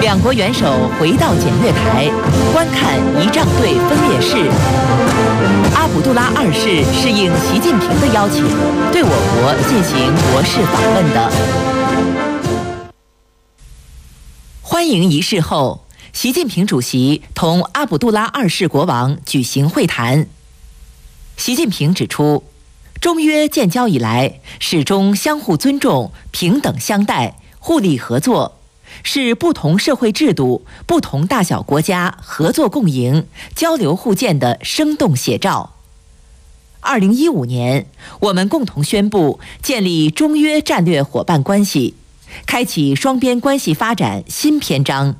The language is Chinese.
两国元首回到检阅台，观看仪仗队分列式。阿卜杜拉二世是应习近平的邀请，对我国进行国事访问的。欢迎仪式后，习近平主席同阿卜杜拉二世国王举行会谈。习近平指出，中约建交以来，始终相互尊重、平等相待、互利合作，是不同社会制度、不同大小国家合作共赢、交流互鉴的生动写照。2015年，我们共同宣布建立中约战略伙伴关系，开启双边关系发展新篇章。